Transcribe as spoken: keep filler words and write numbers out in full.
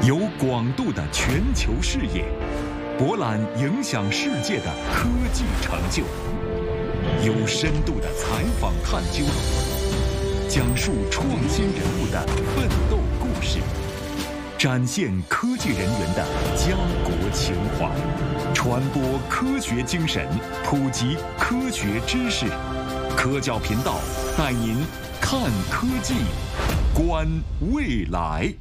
有广度的全球视野，博览影响世界的科技成就，有深度的采访探究，讲述创新人物的奋斗故事，展现科技人员的家国情怀，传播科学精神，普及科学知识。科教频道带您看科技，观未来。